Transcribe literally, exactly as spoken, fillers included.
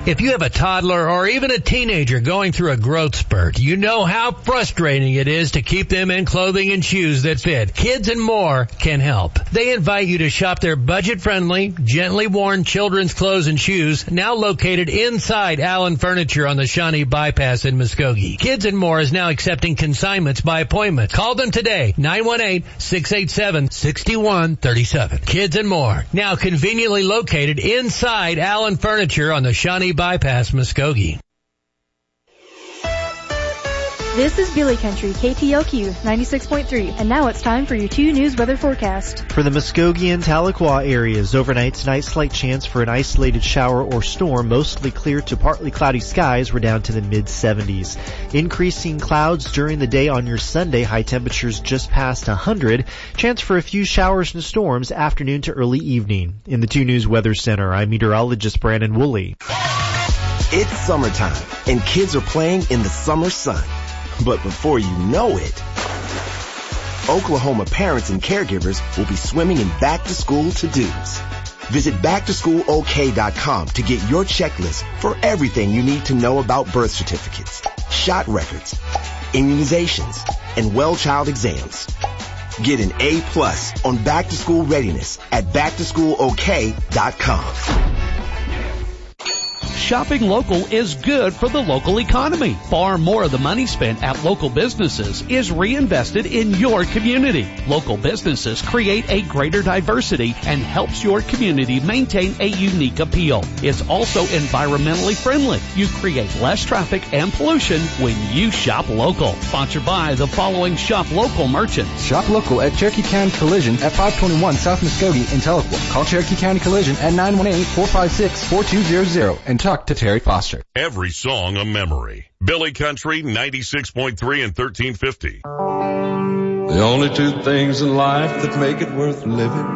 If you have a toddler or even a teenager going through a growth spurt, you know how frustrating it is to keep them in clothing and shoes that fit. Kids and More can help. They invite you to shop their budget-friendly, gently worn children's clothes and shoes, now located inside Allen Furniture on the Shawnee Bypass in Muskogee. Kids and More is now accepting consignments by appointment. Call them today, nine one eight, six eight seven, six one three seven. Kids and More, now conveniently located inside Allen Furniture on the Shawnee Bypass, Muskogee. This is Billy Country, K T L Q ninety-six point three, and now it's time for your two news weather forecast. For the Muskogee and Tahlequah areas, overnight tonight, slight chance for an isolated shower or storm, mostly clear to partly cloudy skies. We're down to the mid seventies. Increasing clouds during the day on your Sunday, high temperatures just past one hundred. Chance for a few showers and storms afternoon to early evening. In the two News Weather Center, I'm meteorologist Brandon Woolley. It's summertime, and kids are playing in the summer sun. But before you know it, Oklahoma parents and caregivers will be swimming in back-to-school to-dos. Visit back to school O K dot com to get your checklist for everything you need to know about birth certificates, shot records, immunizations, and well-child exams. Get an A plus on back-to-school readiness at back to school O K dot com. Shopping local is good for the local economy. Far more of the money spent at local businesses is reinvested in your community. Local businesses create a greater diversity and helps your community maintain a unique appeal. It's also environmentally friendly. You create less traffic and pollution when you shop local. Sponsored by the following shop local merchants. Shop local at Cherokee County Collision at five twenty-one South Muskogee in Tahlequah. Call Cherokee County Collision at nine one eight, four five six, four two zero zero and talk to Terry Foster. Every song a memory. Billy Country ninety-six point three and thirteen fifty. The only two things in life that make it worth living